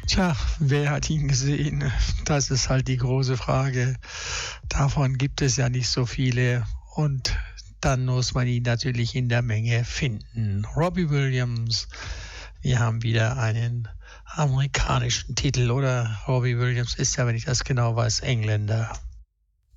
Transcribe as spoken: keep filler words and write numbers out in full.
Tja, wer hat ihn gesehen? Das ist halt die große Frage. Davon gibt es ja nicht so viele und dann muss man ihn natürlich in der Menge finden. Robbie Williams, wir haben wieder einen amerikanischen Titel, oder? Robbie Williams ist ja, wenn ich das genau weiß, Engländer.